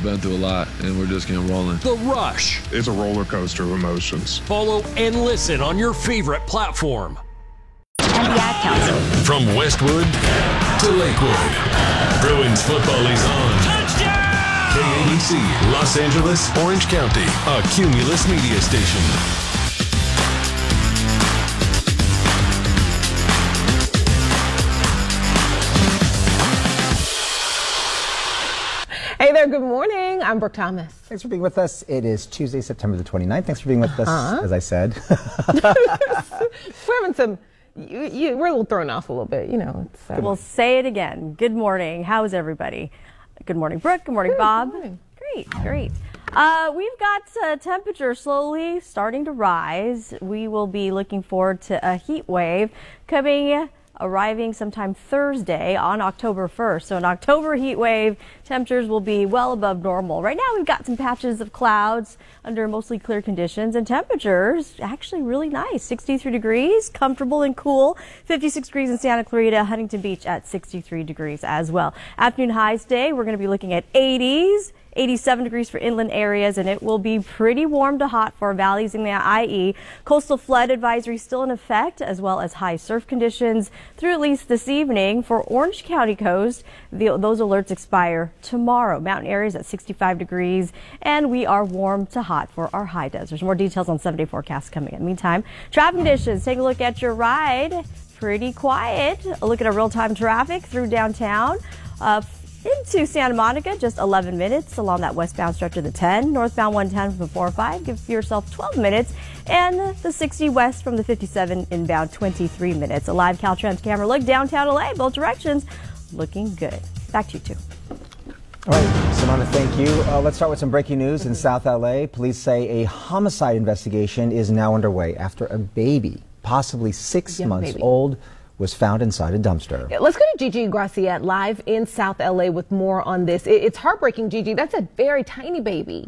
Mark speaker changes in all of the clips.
Speaker 1: been through a lot, and we're just getting rolling.
Speaker 2: The Rush.
Speaker 3: It's a roller coaster of emotions.
Speaker 2: Follow and listen on your favorite platform.
Speaker 4: And the Ad Council.
Speaker 5: From Westwood to Lakewood, Bruins football is on. Touchdown! KABC, Los Angeles, Orange County, a Cumulus media station.
Speaker 6: Hey there, good morning. I'm Brooke Thomas.
Speaker 7: Thanks for being with us. It is Tuesday, September the 29th. Thanks for being with us, as I said.
Speaker 6: We're having some, we're a little thrown off a little bit, you know.
Speaker 4: We'll say it again. Good morning. How's everybody? Good morning, Brooke. Good morning, Bob.
Speaker 6: Good morning.
Speaker 4: Great. We've got temperature slowly starting to rise. We will be looking forward to a heat wave arriving sometime Thursday on October 1st. So an October heat wave, temperatures will be well above normal. Right now we've got some patches of clouds under mostly clear conditions, and temperatures actually really nice. 63 degrees, comfortable and cool. 56 degrees in Santa Clarita, Huntington Beach at 63 degrees as well. Afternoon highs today, we're going to be looking at 80s. 87 degrees for inland areas, and it will be pretty warm to hot for valleys in the IE. Coastal flood advisory still in effect, as well as high surf conditions through at least this evening. For Orange County coast, those alerts expire tomorrow. Mountain areas at 65 degrees, and we are warm to hot for our high days. There's more details on 7-day forecast coming in. Meantime, traffic conditions. Take a look at your ride. Pretty quiet. A look at our real-time traffic through downtown. Into Santa Monica, just 11 minutes along that westbound stretch of the 10. Northbound 110 from the 405, give yourself 12 minutes. And the 60 west from the 57 inbound, 23 minutes. A live Caltrans camera look downtown LA, both directions, looking good. Back to you two.
Speaker 7: All right, Simona, thank you. Let's start with some breaking news in South LA. Police say a homicide investigation is now underway after a baby, possibly 6 months old, was found inside a dumpster.
Speaker 6: Let's go to Gigi Graciette live in South LA with more on this. It's heartbreaking, Gigi. That's a very tiny baby.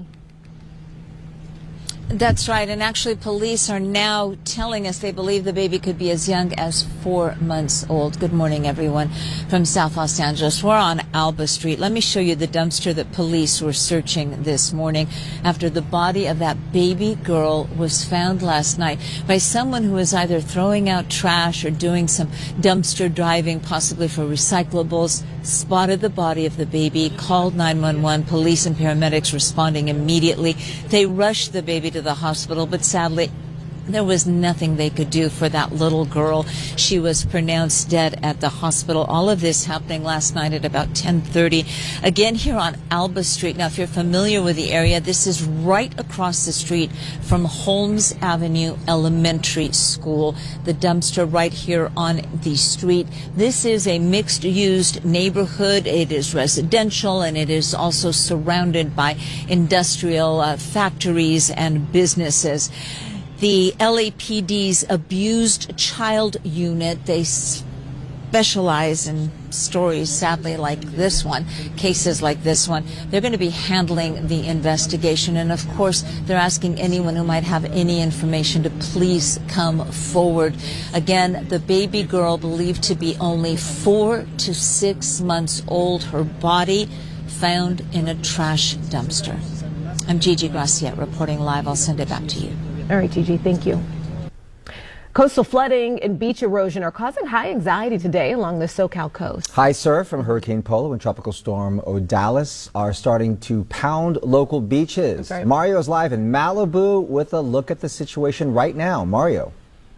Speaker 8: That's right, and actually police are now telling us they believe the baby could be as young as 4 months old. Good morning, everyone, from South Los Angeles. We're on Alba Street. Let me show you the dumpster that police were searching this morning after the body of that baby girl was found last night by someone who was either throwing out trash or doing some dumpster driving, possibly for recyclables, spotted the body of the baby, called 911, police and paramedics responding immediately. They rushed the baby to the hospital, but sadly there was nothing they could do for that little girl. She was pronounced dead at the hospital. All of this happening last night at about 10:30. Again, here on Alba Street. Now, if you're familiar with the area, this is right across the street from Holmes Avenue Elementary School. The dumpster right here on the street. This is a mixed-use neighborhood. It is residential, and it is also surrounded by industrial factories and businesses. The LAPD's Abused Child Unit, they specialize in stories, sadly, like this one, cases like this one. They're going to be handling the investigation. And, of course, they're asking anyone who might have any information to please come forward. Again, the baby girl believed to be only 4 to 6 months old. Her body found in a trash dumpster. I'm Gigi Graciette reporting live. I'll send it back to you.
Speaker 6: All right, Gigi, thank you. Coastal flooding and beach erosion are causing high anxiety today along the SoCal coast.
Speaker 7: High surf from Hurricane Polo and Tropical Storm Odalis are starting to pound local beaches. Mario is live in Malibu with a look at the situation right now. Mario.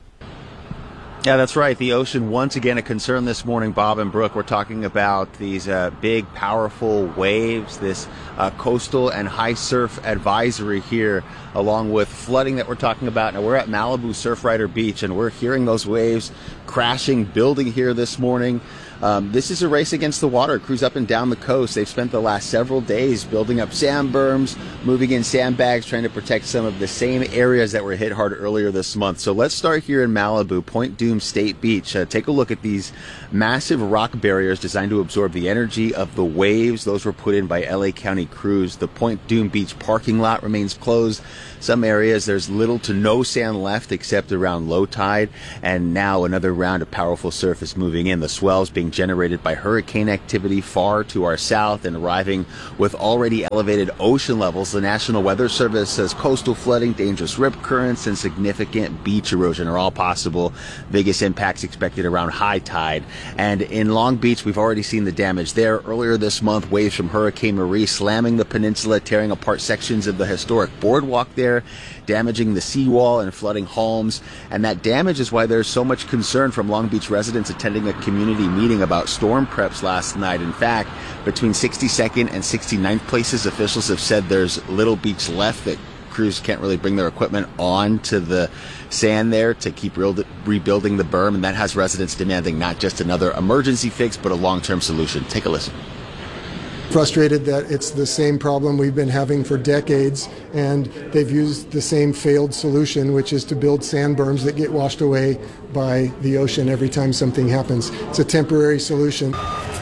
Speaker 9: Yeah, that's right. The ocean, once again, a concern this morning, Bob and Brooke. We're talking about these big, powerful waves, this coastal and high surf advisory here, along with flooding that we're talking about. Now, we're at Malibu Surfrider Beach, and we're hearing those waves crashing, building here this morning. This is a race against the water. Crews up and down the coast, they've spent the last several days building up sand berms, moving in sandbags, trying to protect some of the same areas that were hit hard earlier this month. So let's start here in Malibu, Point Dume State Beach. Take a look at these massive rock barriers designed to absorb the energy of the waves. Those were put in by LA County crews. The Point Dume Beach parking lot remains closed. Some areas there's little to no sand left except around low tide, and now another round of powerful surf is moving in. The swells being being generated by hurricane activity far to our south and arriving with already elevated ocean levels. The National Weather Service says coastal flooding, dangerous rip currents, and significant beach erosion are all possible. Biggest impacts expected around high tide. And in Long Beach, we've already seen the damage there. Earlier this month, waves from Hurricane Marie slamming the peninsula, tearing apart sections of the historic boardwalk there, damaging the seawall and flooding homes. And that damage is why there's so much concern from Long Beach residents attending a community meeting about storm preps last night. In fact, between 62nd and 69th places, officials have said there's little beach left that crews can't really bring their equipment on to the sand there to keep rebuilding the berm, and that has residents demanding not just another emergency fix, but a long-term solution. Take a listen.
Speaker 10: Frustrated that it's the same problem we've been having for decades, and they've used the same failed solution, which is to build sand berms that get washed away by the ocean every time something happens. It's a temporary solution.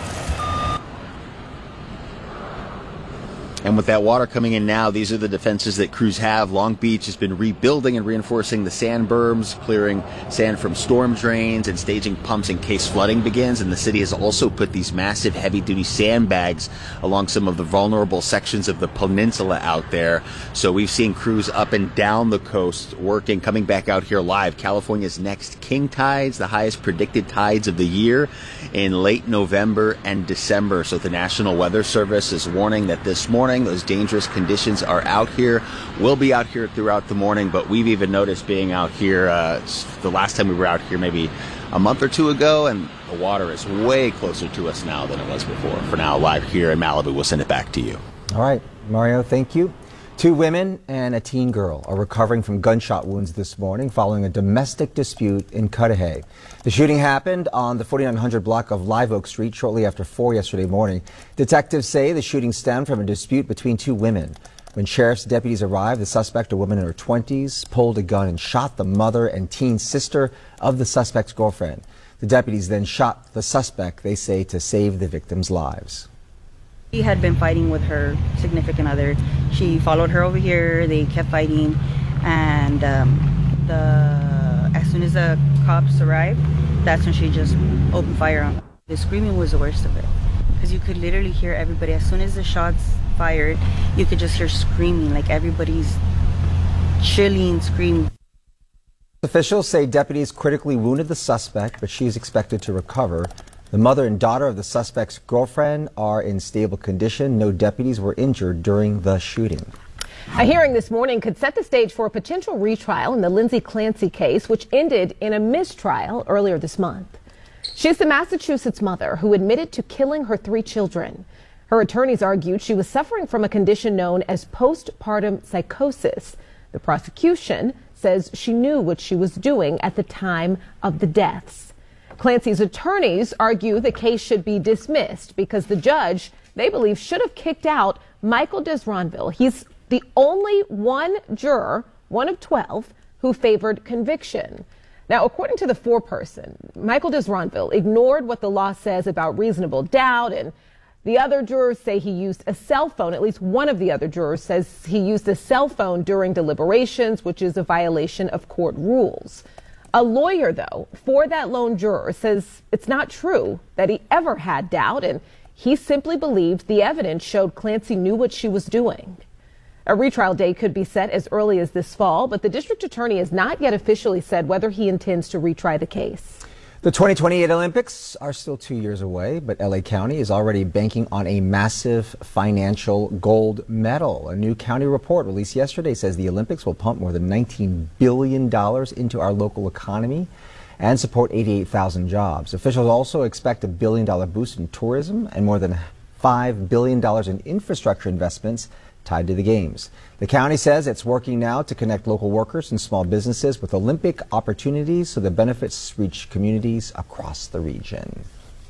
Speaker 9: And with that water coming in now, these are the defenses that crews have. Long Beach has been rebuilding and reinforcing the sand berms, clearing sand from storm drains and staging pumps in case flooding begins. And the city has also put these massive heavy-duty sandbags along some of the vulnerable sections of the peninsula out there. So we've seen crews up and down the coast working, coming back out here live. California's next king tides, the highest predicted tides of the year, in late November and December. So the National Weather Service is warning that this morning those dangerous conditions are out here. We'll be out here throughout the morning, but we've even noticed being out here the last time we were out here maybe a month or two ago, and the water is way closer to us now than it was before. For now, live here in Malibu, we'll send it back to you.
Speaker 7: All right, Mario, thank you. 2 women and a teen girl are recovering from gunshot wounds this morning following a domestic dispute in Cudahy. The shooting happened on the 4900 block of Live Oak Street shortly after 4 yesterday morning. Detectives say the shooting stemmed from a dispute between 2 women. When sheriff's deputies arrived, the suspect, a woman in her 20s, pulled a gun and shot the mother and teen sister of the suspect's girlfriend. The deputies then shot the suspect, they say, to save the victims' lives.
Speaker 11: She had been fighting with her significant other. She followed her over here. They kept fighting, and as soon as the cops arrived, that's when she just opened fire on them. The screaming was the worst of it, because you could literally hear everybody. As soon as the shots fired, you could just hear screaming, like everybody's chilling, screaming.
Speaker 7: Officials say deputies critically wounded the suspect, but she's expected to recover. The mother and daughter of the suspect's girlfriend are in stable condition. No deputies were injured during the shooting.
Speaker 6: A hearing this morning could set the stage for a potential retrial in the Lindsay Clancy case, which ended in a mistrial earlier this month. She's the Massachusetts mother who admitted to killing her 3 children. Her attorneys argued she was suffering from a condition known as postpartum psychosis. The prosecution says she knew what she was doing at the time of the deaths. Clancy's attorneys argue the case should be dismissed because the judge, they believe, should have kicked out Michael Desronville. He's the only one juror, one of 12, who favored conviction. Now, according to the foreperson, Michael Desronville ignored what the law says about reasonable doubt, and the other jurors say he used a cell phone. At least one of the other jurors says he used a cell phone during deliberations, which is a violation of court rules. A lawyer, though, for that lone juror says it's not true that he ever had doubt, and he simply believed the evidence showed Clancy knew what she was doing. A retrial date could be set as early as this fall, but the district attorney has not yet officially said whether he intends to retry the case.
Speaker 7: The 2028 Olympics are still 2 years away, but LA County is already banking on a massive financial gold medal. A new county report released yesterday says the Olympics will pump more than $19 billion into our local economy and support 88,000 jobs. Officials also expect $1 billion boost in tourism and more than $5 billion in infrastructure investments tied to the games. The county says it's working now to connect local workers and small businesses with Olympic opportunities so the benefits reach communities across the region.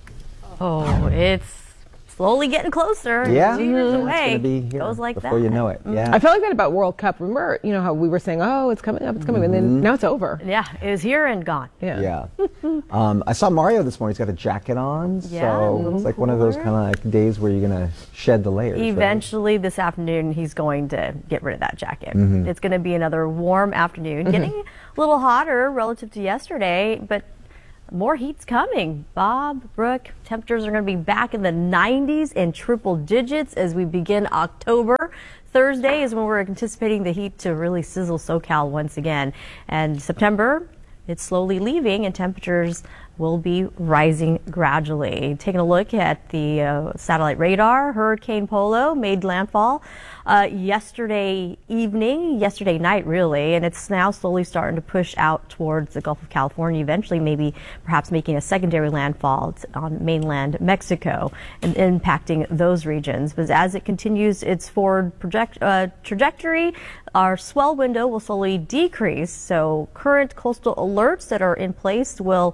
Speaker 4: Oh, it's slowly getting closer.
Speaker 7: Yeah,
Speaker 4: 2 years
Speaker 7: it's
Speaker 4: away.
Speaker 7: going to be here
Speaker 4: Goes like
Speaker 7: before
Speaker 4: that.
Speaker 7: you know it. Yeah.
Speaker 6: I felt like that about World Cup. Remember, how we were saying, oh, it's coming up, it's coming, and then now it's over.
Speaker 4: Yeah, it was here and gone.
Speaker 7: Yeah. I saw Mario this morning. He's got a jacket on,
Speaker 4: Yeah,
Speaker 7: so it's like one of those kind of like days where you're going to shed the layers.
Speaker 4: Eventually this afternoon, he's going to get rid of that jacket.
Speaker 7: Mm-hmm.
Speaker 4: It's going to be another warm afternoon, getting a little hotter relative to yesterday, but More heat's coming. Bob, Brooke, temperatures are going to be back in the 90s and triple digits as we begin October. Thursday is when we're anticipating the heat to really sizzle SoCal once again. And September, it's slowly leaving and temperatures will be rising gradually. Taking a look at the satellite radar, Hurricane Polo made landfall yesterday night really, and it's now slowly starting to push out towards the Gulf of California, eventually maybe perhaps making a secondary landfall on mainland Mexico and impacting those regions. But as it continues its forward trajectory, our swell window will slowly decrease, so current coastal alerts that are in place will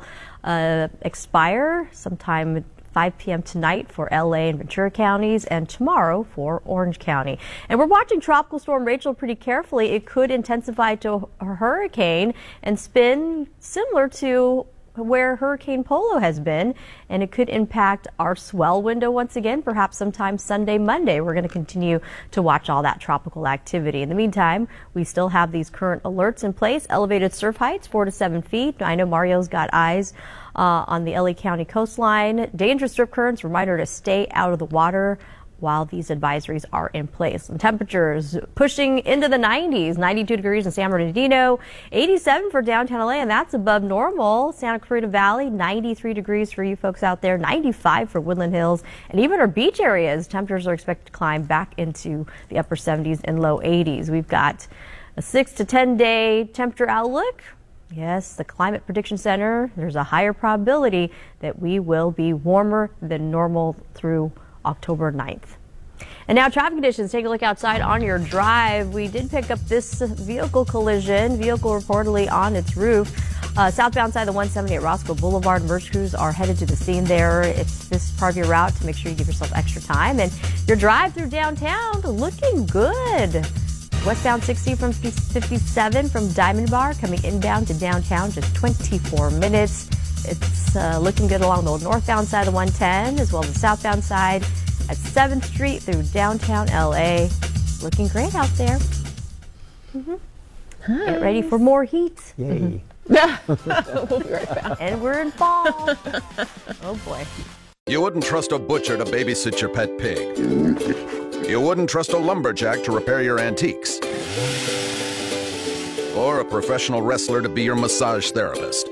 Speaker 4: expire sometime 5 p.m. tonight for LA and Ventura counties and tomorrow for Orange County. And we're watching Tropical Storm Rachel pretty carefully. It could intensify to a hurricane and spin similar to where Hurricane Polo has been, and it could impact our swell window once again, perhaps sometime Sunday, Monday. We're going to continue to watch all that tropical activity. In the meantime, we still have these current alerts in place. Elevated surf heights, 4 to 7 feet. I know Mario's got eyes on the LA County coastline. Dangerous strip currents, reminder to stay out of the water while these advisories are in place. And temperatures pushing into the 90s, 92 degrees in San Bernardino, 87 for downtown LA, and that's above normal. Santa Clarita Valley, 93 degrees for you folks out there, 95 for Woodland Hills, and even our beach areas, temperatures are expected to climb back into the upper 70s and low 80s. We've got a 6 to 10 day temperature outlook. Yes, the Climate Prediction Center, there's a higher probability that we will be warmer than normal through October 9th. And now traffic conditions. Take a look outside on your drive. We did pick up this vehicle collision. Vehicle reportedly on its roof. Southbound side of the 178 Roscoe Boulevard. Merge crews are headed to the scene there. It's this part of your route to make sure you give yourself extra time. And your drive through downtown looking good. Westbound 60 from 57 from Diamond Bar coming inbound to downtown, just 24 minutes. It's looking good along the northbound side of the 110 as well as the southbound side at 7th Street through downtown LA. Looking great out there. Get ready for more heat.
Speaker 7: Yay.
Speaker 6: We'll be right back.
Speaker 4: And we're in fall. Oh boy.
Speaker 12: You wouldn't trust a butcher to babysit your pet pig. You wouldn't trust a lumberjack to repair your antiques. Or a professional wrestler to be your massage therapist.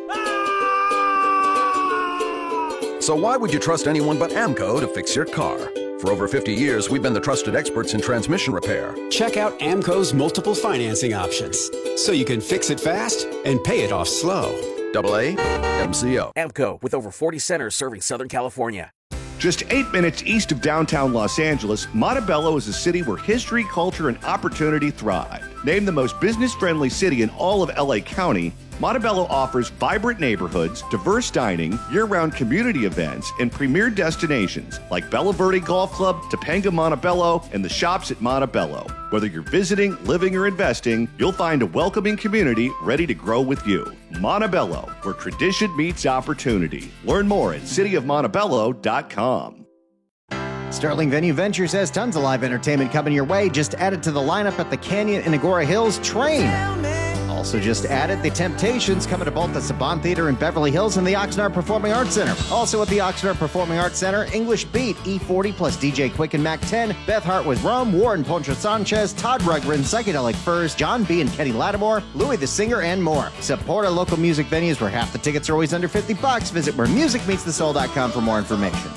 Speaker 12: So why would you trust anyone but AMCO to fix your car? For over 50 years, we've been the trusted experts in transmission repair.
Speaker 13: Check out AMCO's multiple financing options, so you can fix it fast and pay it off slow.
Speaker 12: AA MCO.
Speaker 14: AMCO, with over 40 centers serving Southern California.
Speaker 15: Just 8 minutes east of downtown Los Angeles, Montebello is a city where history, culture, and opportunity thrive. Named the most business-friendly city in all of LA County, Montebello offers vibrant neighborhoods, diverse dining, year-round community events, and premier destinations like Bella Verde Golf Club, Topanga Montebello, and the shops at Montebello. Whether you're visiting, living, or investing, you'll find a welcoming community ready to grow with you. Montebello, where tradition meets opportunity. Learn more at cityofmontebello.com.
Speaker 7: Sterling Venue Ventures has tons of live entertainment coming your way. Just added to the lineup at the Canyon and Agora Hills Train. Also just added, The Temptations coming to both the Saban Theater in Beverly Hills and the Oxnard Performing Arts Center. Also at the Oxnard Performing Arts Center, English Beat, E40 plus DJ Quick and Mac 10, Beth Hart with Rome, Warren Poncho Sanchez, Todd Ruggren, Psychedelic Furs, John B. and Kenny Lattimore, Louis the Singer, and more. Support our local music venues where half the tickets are always under $50. Visit wheremusicmeetsthesoul.com for more information.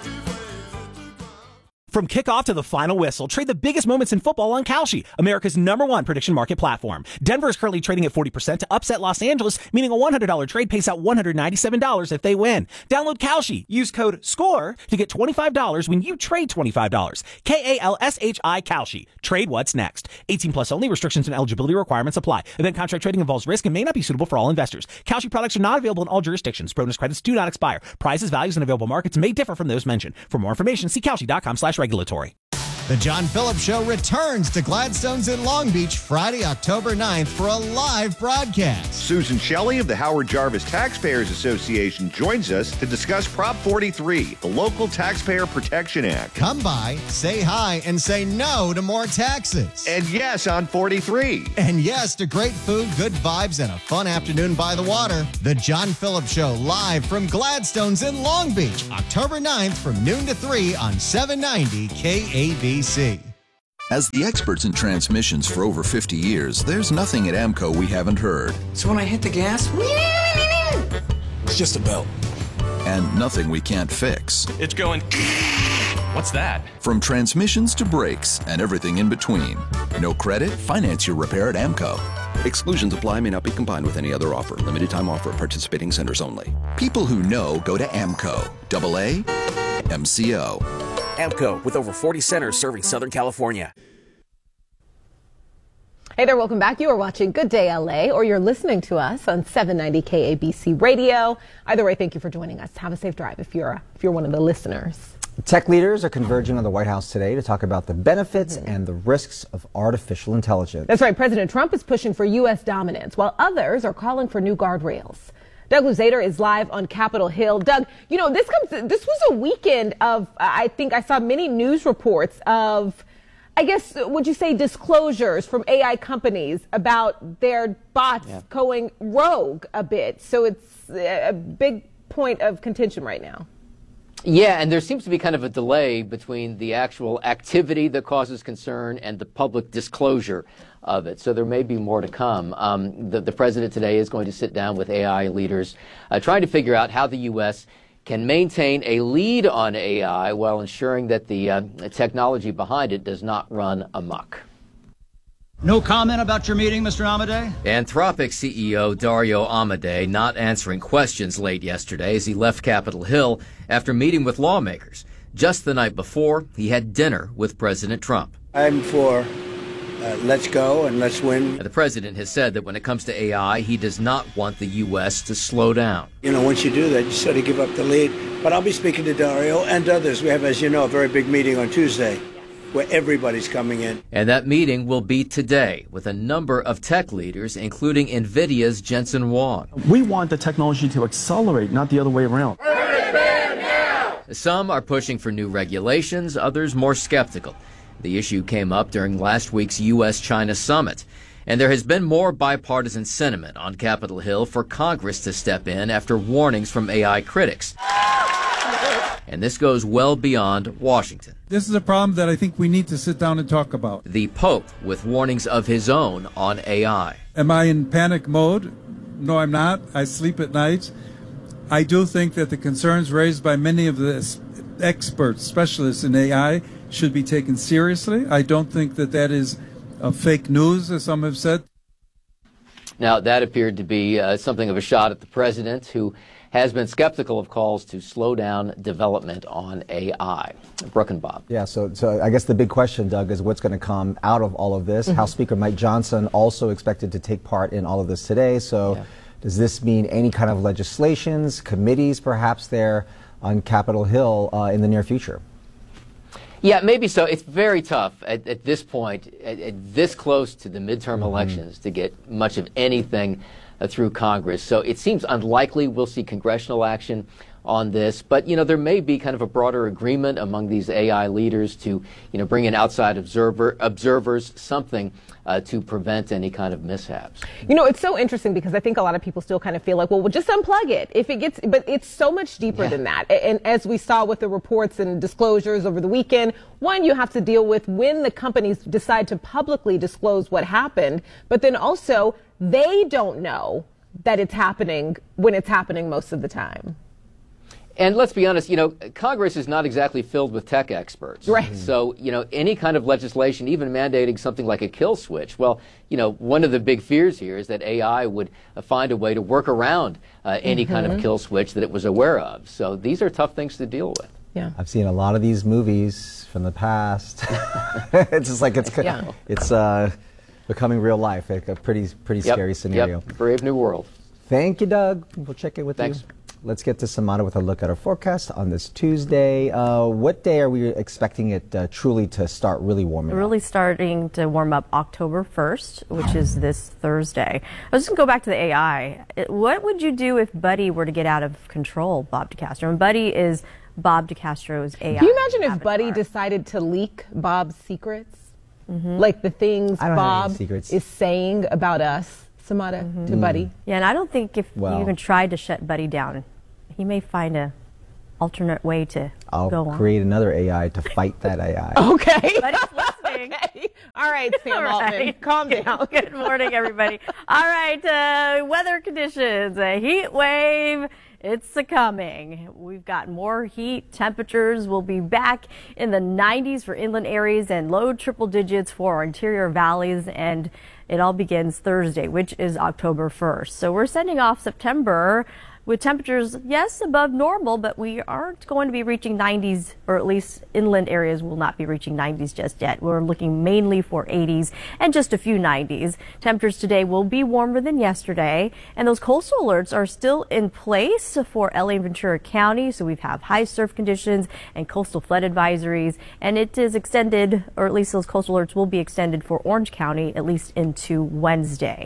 Speaker 16: From kickoff to the final whistle, trade the biggest moments in football on Kalshi, America's #1 prediction market platform. Denver is currently trading at 40% to upset Los Angeles, meaning a $100 trade pays out $197 if they win. Download Kalshi. Use code SCORE to get $25 when you trade $25. KALSHI Kalshi. Trade what's next. 18 plus only. Restrictions and eligibility requirements apply. Event contract trading involves risk and may not be suitable for all investors. Kalshi products are not available in all jurisdictions. Bonus credits do not expire. Prices, values, and available markets may differ from those mentioned. For more information, see Kalshi.com/regulatory.
Speaker 17: The John Phillips Show returns to Gladstone's in Long Beach Friday, October 9th for a live broadcast.
Speaker 15: Susan Shelley of the Howard Jarvis Taxpayers Association joins us to discuss Prop 43, the Local Taxpayer Protection Act.
Speaker 17: Come by, say hi, and say no to more taxes.
Speaker 15: And yes on 43.
Speaker 17: And yes to great food, good vibes, and a fun afternoon by the water. The John Phillips Show live from Gladstone's in Long Beach, October 9th from noon to 3 on 790 KABC.
Speaker 12: As the experts in transmissions for over 50 years, there's nothing at AMCO we haven't heard.
Speaker 14: So when I hit the gas, it's just a belt.
Speaker 12: And nothing we can't fix.
Speaker 14: It's going. What's that?
Speaker 12: From transmissions to brakes and everything in between. No credit? Finance your repair at AMCO.
Speaker 18: Exclusions apply, may not be combined with any other offer. Limited time offer at participating centers only.
Speaker 12: People who know go to AMCO. AA MCO.
Speaker 14: AMCO, with over 40 centers serving Southern California.
Speaker 6: Hey there, welcome back. You are watching Good Day LA, or you're listening to us on 790 KABC Radio. Either way, thank you for joining us. Have a safe drive if you're one of the listeners.
Speaker 7: Tech leaders are converging on the White House today to talk about the benefits and the risks of artificial intelligence.
Speaker 6: That's right. President Trump is pushing for U.S. dominance, while others are calling for new guardrails. Doug Luzader is live on Capitol Hill. Doug, you know, this was a weekend of, I think I saw many news reports of, I guess, would you say disclosures from AI companies about their bots going rogue a bit. So it's a big point of contention right now.
Speaker 19: Yeah, and there seems to be kind of a delay between the actual activity that causes concern and the public disclosure of it. So there may be more to come. The president today is going to sit down with AI leaders, trying to figure out how the U.S. can maintain a lead on AI while ensuring that the technology behind it does not run amok.
Speaker 20: No comment about your meeting, Mr. Amodei?
Speaker 19: Anthropic CEO Dario Amodei not answering questions late yesterday as he left Capitol Hill after meeting with lawmakers. Just the night before, he had dinner with President Trump.
Speaker 21: I'm for let's go and let's win.
Speaker 19: The president has said that when it comes to AI, he does not want the U.S. to slow down.
Speaker 21: You know, once you do that, you sort of give up the lead. But I'll be speaking to Dario and others. We have, as you know, a very big meeting on Tuesday, where everybody's coming in.
Speaker 19: And that meeting will be today with a number of tech leaders, including NVIDIA's Jensen Huang.
Speaker 22: We want the technology to accelerate, not the other way around.
Speaker 19: Some are pushing for new regulations, others more skeptical. The issue came up during last week's U.S.-China summit. And there has been more bipartisan sentiment on Capitol Hill for Congress to step in after warnings from AI critics. And this goes well beyond Washington.
Speaker 23: This is a problem that I think we need to sit down and talk about.
Speaker 19: The Pope with warnings of his own on AI.
Speaker 23: Am I in panic mode? No, I'm not. I sleep at night. I do think that the concerns raised by many of the experts, specialists in AI, should be taken seriously. I don't think that that is fake news, as some have said.
Speaker 19: Now, that appeared to be something of a shot at the president, who has been skeptical of calls to slow down development on AI. Brooke and Bob.
Speaker 7: Yeah, so I guess the big question, Doug, is what's going to come out of all of this. House Speaker Mike Johnson also expected to take part in all of this today. So does this mean any kind of legislations, committees perhaps there on Capitol Hill in the near future?
Speaker 19: Yeah, maybe so. It's very tough at this point, at this close to the midterm elections, to get much of anything through Congress. So it seems unlikely we'll see congressional action on this. But, you know, there may be kind of a broader agreement among these AI leaders to, you know, bring in outside observers, something to prevent any kind of mishaps.
Speaker 6: You know, it's so interesting because I think a lot of people still kind of feel like, well, we'll just unplug it if it gets, but it's so much deeper than that. And as we saw with the reports and disclosures over the weekend, one, you have to deal with when the companies decide to publicly disclose what happened, but then also they don't know that it's happening when it's happening most of the time.
Speaker 19: And let's be honest, you know, Congress is not exactly filled with tech experts.
Speaker 6: Right.
Speaker 19: So, you know, any kind of legislation, even mandating something like a kill switch, well, you know, one of the big fears here is that AI would find a way to work around any kind of kill switch that it was aware of. So these are tough things to deal with.
Speaker 6: Yeah.
Speaker 7: I've seen a lot of these movies from the past. It's just like it's becoming real life, like a pretty scary scenario.
Speaker 19: Yep. Brave new world.
Speaker 7: Thank you, Doug. We'll check in with you.
Speaker 19: Thanks.
Speaker 7: Let's get to Samana with a look at our forecast on this Tuesday. What day are we expecting it truly to start really warming up?
Speaker 4: Really starting to warm up October 1st, which is this Thursday. I was just going to go back to the AI. What would you do if Buddy were to get out of control, Bob DeCastro? And Buddy is Bob DeCastro's AI.
Speaker 6: Can you imagine if Buddy decided to leak Bob's secrets? Like the things Bob is saying about us, Samara, to Buddy?
Speaker 4: Yeah, and I don't think if you even tried to shut Buddy down, he may find a alternate way to go on.
Speaker 7: I'll create another AI to fight that AI.
Speaker 6: Okay.
Speaker 4: Buddy's listening.
Speaker 6: Okay. All right, Sam Altman, calm down.
Speaker 4: Good morning, everybody. All right, weather conditions, a heat wave. It's coming. We've got more heat. Temperatures will be back in the 90s for inland areas and low triple digits for our interior valleys. And it all begins Thursday, which is October 1st. So we're sending off September with temperatures, yes, above normal, but we aren't going to be reaching 90s, or at least inland areas will not be reaching 90s just yet. We're looking mainly for 80s and just a few 90s. Temperatures today will be warmer than yesterday, and those coastal alerts are still in place for LA and Ventura County. So we have high surf conditions and coastal flood advisories, and it is extended, or at least those coastal alerts will be extended for Orange County at least into Wednesday.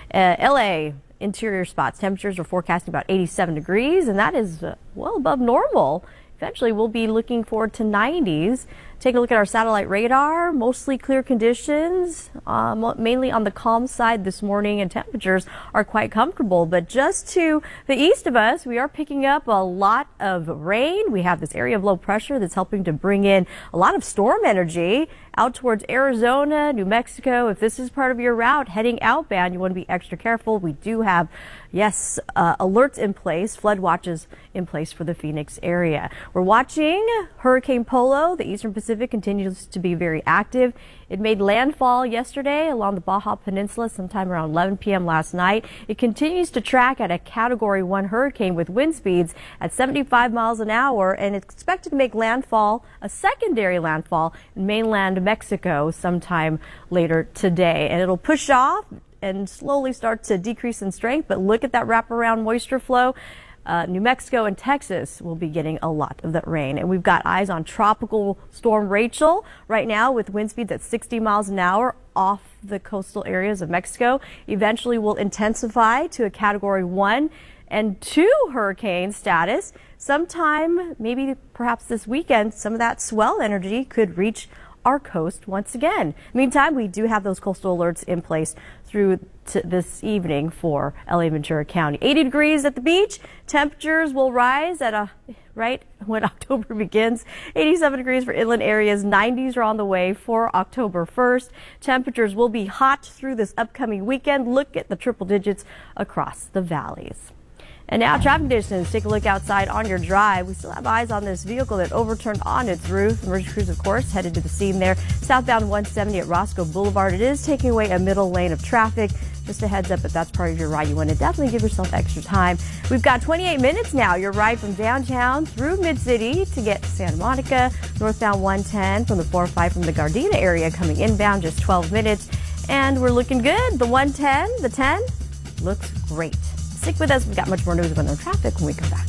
Speaker 4: LA. Interior spots, temperatures are forecasting about 87 degrees, and that is well above normal. Eventually, we'll be looking forward to 90s. Take a look at our satellite radar. Mostly clear conditions, mainly on the calm side this morning, and temperatures are quite comfortable. But just to the east of us, we are picking up a lot of rain. We have this area of low pressure that's helping to bring in a lot of storm energy out towards Arizona, New Mexico. If this is part of your route heading outbound, you want to be extra careful. We do have, yes, alerts in place, flood watches in place for the Phoenix area. We're watching Hurricane Polo. The eastern Pacific continues to be very active. It made landfall yesterday along the Baja Peninsula sometime around 11 p.m. last night. It continues to track at a Category 1 hurricane with wind speeds at 75 miles an hour, and it's expected to make landfall, a secondary landfall, in mainland Mexico sometime later today. And it'll push off and slowly start to decrease in strength, but look at that wraparound moisture flow. New Mexico and Texas will be getting a lot of that rain. And we've got eyes on Tropical Storm Rachel right now with wind speeds at 60 miles an hour off the coastal areas of Mexico. Eventually will intensify to a Category 1 and 2 hurricane status. Sometime, maybe perhaps this weekend, some of that swell energy could reach our coast once again. Meantime, we do have those coastal alerts in place through this evening for LA Ventura County. 80 degrees at the beach. Temperatures will rise at right when October begins. 87 degrees for inland areas. 90s are on the way for October 1st. Temperatures will be hot through this upcoming weekend. Look at the triple digits across the valleys. And now traffic conditions. Take a look outside on your drive. We still have eyes on this vehicle that overturned on its roof. Emergency crews, of course, headed to the scene there. Southbound 170 at Roscoe Boulevard. It is taking away a middle lane of traffic. Just a heads up, if that's part of your ride, you want to definitely give yourself extra time. We've got 28 minutes now. Your ride from downtown through Mid-City to get to Santa Monica. Northbound 110 from the 405 from the Gardena area coming inbound, just 12 minutes. And we're looking good. The 110, the 10 looks great. Stick with us. We've got much more news about traffic when we come back.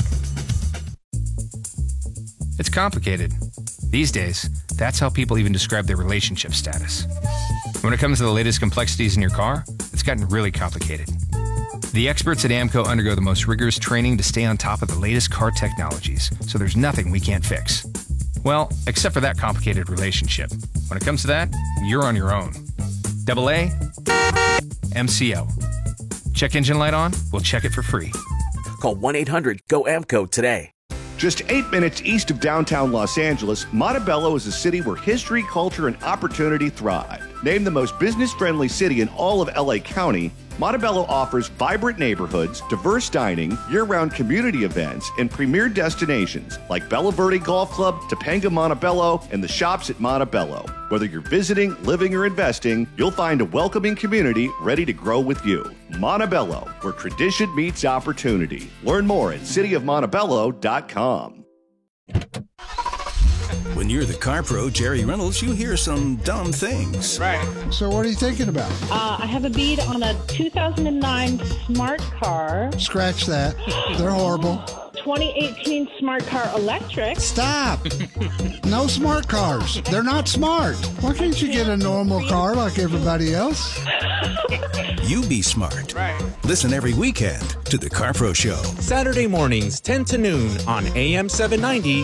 Speaker 1: It's complicated. These days, that's how people even describe their relationship status. When it comes to the latest complexities in your car, it's gotten really complicated. The experts at AAMCO undergo the most rigorous training to stay on top of the latest car technologies, so there's nothing we can't fix. Well, except for that complicated relationship. When it comes to that, you're on your own. AA, MCO. Check engine light on? We'll check it for free.
Speaker 2: Call 1-800-GO-AMCO today.
Speaker 15: Just 8 minutes east of downtown Los Angeles, Montebello is a city where history, culture, and opportunity thrive. Named the most business-friendly city in all of LA County, Montebello offers vibrant neighborhoods, diverse dining, year-round community events, and premier destinations like Bella Verde Golf Club, Topanga Montebello, and the shops at Montebello. Whether you're visiting, living, or investing, you'll find a welcoming community ready to grow with you. Montebello, where tradition meets opportunity. Learn more at cityofmontebello.com.
Speaker 3: When you're the car pro, Jerry Reynolds, you hear some dumb things.
Speaker 24: Right. So what are you thinking about?
Speaker 25: I have a bid on a 2009 smart car.
Speaker 24: Scratch that. They're horrible.
Speaker 5: 2018 Smart Car Electric.
Speaker 24: Stop! No smart cars. They're not smart. Why can't you get a normal car like everybody else?
Speaker 3: You be smart. Right. Listen every weekend to the CarPro Show.
Speaker 8: Saturday mornings, 10 to noon on AM 790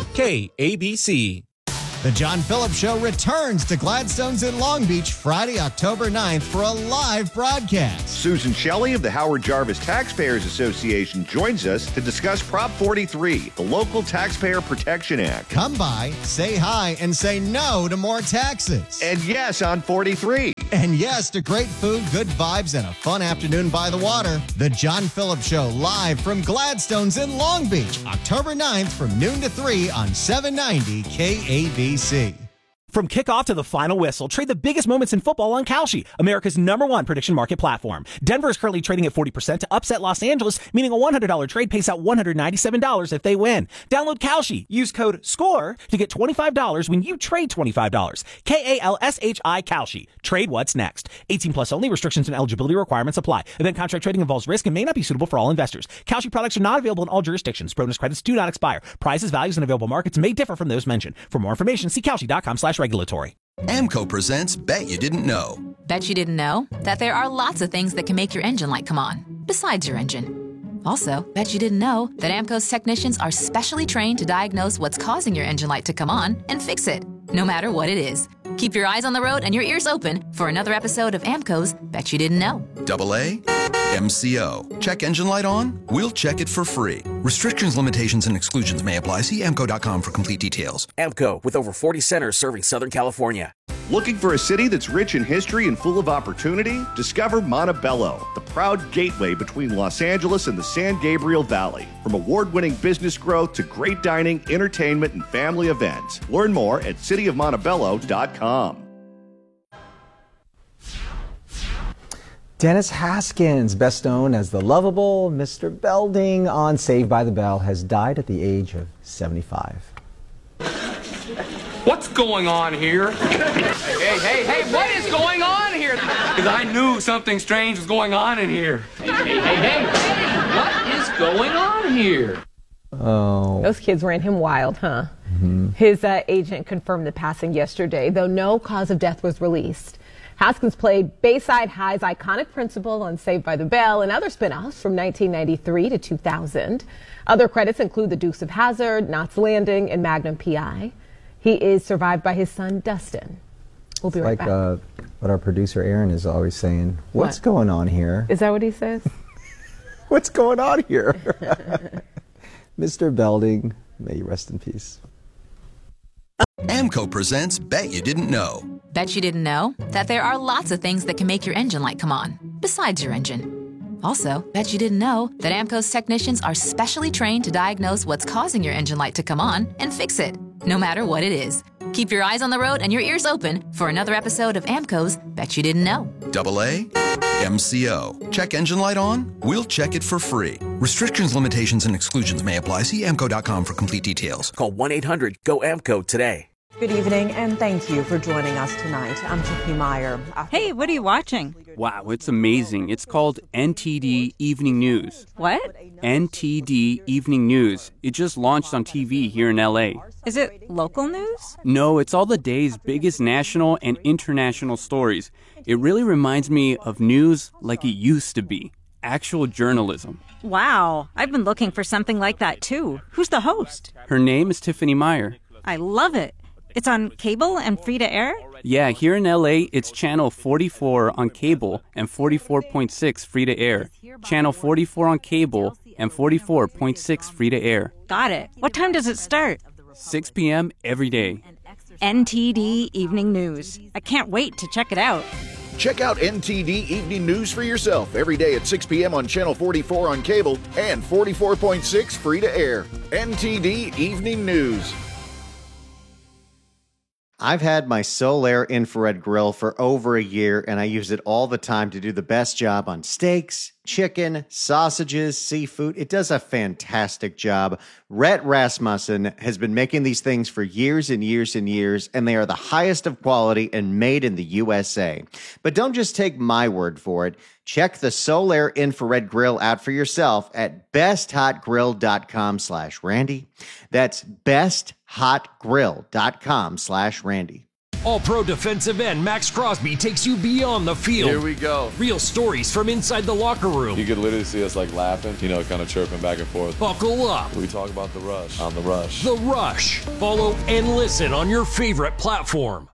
Speaker 8: KABC.
Speaker 17: The John Phillips Show returns to Gladstone's in Long Beach Friday, October 9th for a live broadcast.
Speaker 15: Susan Shelley of the Howard Jarvis Taxpayers Association joins us to discuss Prop 43, the Local Taxpayer Protection Act.
Speaker 17: Come by, say hi, and say no to more taxes.
Speaker 15: And yes on 43.
Speaker 17: And yes to great food, good vibes, and a fun afternoon by the water. The John Phillips Show live from Gladstone's in Long Beach, October 9th from noon to 3 on 790 KABC.
Speaker 16: From kickoff to the final whistle, trade the biggest moments in football on Kalshi, America's #1 prediction market platform. Denver is currently trading at 40% to upset Los Angeles, meaning a $100 trade pays out $197 if they win. Download Kalshi. Use code SCORE to get $25 when you trade $25. KALSHI Kalshi. Trade what's next. 18 plus only. Restrictions and eligibility requirements apply. Event contract trading involves risk and may not be suitable for all investors. Kalshi products are not available in all jurisdictions. Bonus credits do not expire. Prices, values, and available markets may differ from those mentioned. For more information, see Kalshi.com/regulatory.
Speaker 3: AMCO presents Bet You Didn't Know.
Speaker 9: Bet you didn't know that there are lots of things that can make your engine light come on, besides your engine. Also, bet you didn't know that AMCO's technicians are specially trained to diagnose what's causing your engine light to come on and fix it, no matter what it is. Keep your eyes on the road and your ears open for another episode of AMCO's Bet You Didn't Know.
Speaker 18: AA MCO. Check engine light on? We'll check it for free. Restrictions, limitations, and exclusions may apply. See AMCO.com for complete details.
Speaker 2: AMCO, with over 40 centers serving Southern California.
Speaker 15: Looking for a city that's rich in history and full of opportunity? Discover Montebello, the proud gateway between Los Angeles and the San Gabriel Valley. From award-winning business growth to great dining, entertainment, and family events. Learn more at cityofmontebello.com.
Speaker 7: Dennis Haskins, best known as the lovable Mr. Belding on Saved by the Bell, has died at the age of 75.
Speaker 10: What's going on here? Hey, what is going on here? Because I knew something strange was going on in here. Hey, what is going on here?
Speaker 7: Oh.
Speaker 6: Those kids ran him wild, huh? Mm-hmm. His agent confirmed the passing yesterday, though no cause of death was released. Haskins played Bayside High's iconic principal on Saved by the Bell and other spin-offs from 1993 to 2000. Other credits include The Dukes of Hazzard, Knots Landing, and Magnum P.I. He is survived by his son, Dustin. We'll be right back.
Speaker 7: What our producer, Aaron, is always saying. What's going on here?
Speaker 6: Is that what he says?
Speaker 7: What's going on here? Mr. Belding, may you rest in peace.
Speaker 3: AMCO presents Bet You Didn't Know.
Speaker 9: Bet you didn't know that there are lots of things that can make your engine light come on, besides your engine. Also, bet you didn't know that AMCO's technicians are specially trained to diagnose what's causing your engine light to come on and fix it, no matter what it is. Keep your eyes on the road and your ears open for another episode of AMCO's Bet You Didn't Know.
Speaker 18: AA MCO. Check engine light on? We'll check it for free. Restrictions, limitations, and exclusions may apply. See AMCO.com for complete details.
Speaker 2: Call 1-800-GO-AMCO today.
Speaker 25: Good evening, and thank you for joining us tonight. I'm Tiffany Meyer.
Speaker 26: Hey, what are you watching?
Speaker 27: Wow, it's amazing. It's called NTD Evening News.
Speaker 26: What?
Speaker 27: NTD Evening News. It just launched on TV here in LA.
Speaker 26: Is it local news?
Speaker 27: No, it's all the day's biggest national and international stories. It really reminds me of news like it used to be. Actual journalism.
Speaker 26: Wow, I've been looking for something like that too. Who's the host?
Speaker 27: Her name is Tiffany Meyer.
Speaker 26: I love it. It's on cable and free to air?
Speaker 27: Yeah, here in LA, it's channel 44 on cable and 44.6 free to air. Channel 44 on cable and 44.6 free to air.
Speaker 26: Got it. What time does it start?
Speaker 27: 6 p.m. every day.
Speaker 26: NTD Evening News. I can't wait to check it out.
Speaker 28: Check out NTD Evening News for yourself every day at 6 p.m. on Channel 44 on cable and 44.6 free to air. NTD Evening News.
Speaker 11: I've had my Solaire infrared grill for over a year, and I use it all the time to do the best job on steaks, chicken, sausages, seafood. It does a fantastic job. Rhett Rasmussen has been making these things for years and years and years, and they are the highest of quality and made in the USA. But don't just take my word for it. Check the Solaire infrared grill out for yourself at besthotgrill.com/Randy. That's besthotgrill.com/Randy.
Speaker 12: All-Pro defensive end Max Crosby takes you beyond the field.
Speaker 13: Here we go.
Speaker 12: Real stories from inside the locker room.
Speaker 13: You could literally see us laughing, kind of chirping back and forth.
Speaker 12: Buckle up.
Speaker 13: We talk about The Rush on The Rush.
Speaker 12: The Rush. Follow and listen on your favorite platform.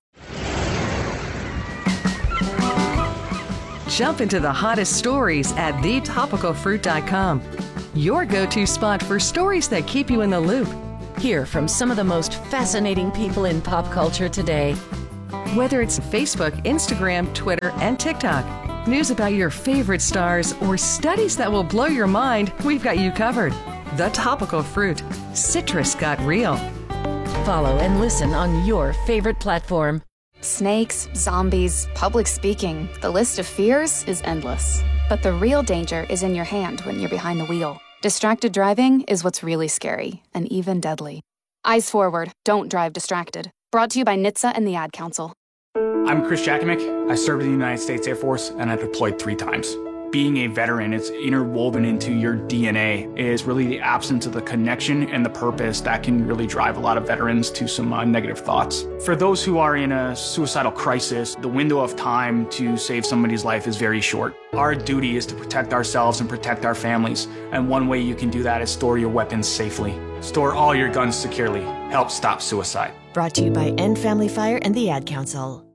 Speaker 14: Jump into the hottest stories at thetopicalfruit.com. Your go-to spot for stories that keep you in the loop. Hear from some of the most fascinating people in pop culture today. Whether it's Facebook, Instagram, Twitter, and TikTok, news about your favorite stars, or studies that will blow your mind, we've got you covered. The Topical Fruit. Citrus got real. Follow and listen on your favorite platform.
Speaker 20: Snakes, zombies, public speaking. The list of fears is endless. But the real danger is in your hand when you're behind the wheel. Distracted driving is what's really scary and even deadly. Eyes forward, don't drive distracted. Brought to you by NHTSA and the Ad Council.
Speaker 21: I'm Chris Jakimick. I served in the United States Air Force and I deployed 3 times. Being a veteran, it's interwoven into your DNA, is really the absence of the connection and the purpose that can really drive a lot of veterans to some negative thoughts. For those who are in a suicidal crisis, the window of time to save somebody's life is very short. Our duty is to protect ourselves and protect our families, and one way you can do that is store your weapons safely. Store all your guns securely. Help stop suicide.
Speaker 22: Brought to you by End Family Fire and the Ad Council.